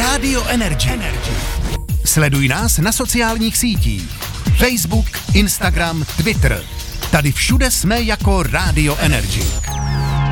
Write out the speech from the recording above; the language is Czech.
Radio Energy. Sleduj nás na sociálních sítích. Facebook, Instagram, Twitter. Tady všude jsme jako Radio Energy.